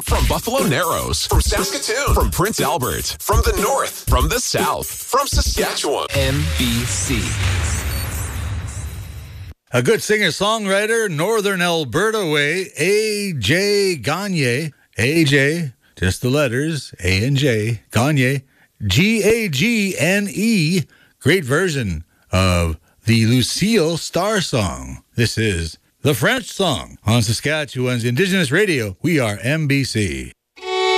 From Buffalo Narrows, from Saskatoon, from Prince Albert, from the north, from the south, from Saskatchewan. MBC. A good singer-songwriter, Northern Alberta way, A.J. Gagne. A.J., just the letters, A and J, Gagne, Gagne. Great version of the Lucille Star song. This is the French song on Saskatchewan's Indigenous Radio. We are MBC.